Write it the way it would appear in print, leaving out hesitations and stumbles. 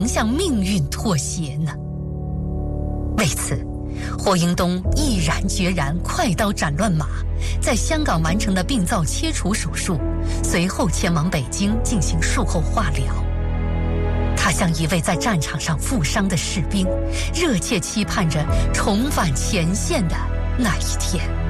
向命运妥协呢？为此，霍英东毅然决然快刀斩乱麻，在香港完成的病灶切除手术，随后前往北京进行术后化疗。他像一位在战场上负伤的士兵，热切期盼着重返前线的那一天。